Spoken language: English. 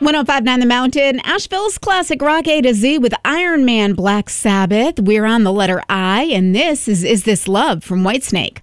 1059 The Mountain, Asheville's classic rock A to Z with Iron Man, Black Sabbath. We're on the letter I, and this is This Love from Whitesnake.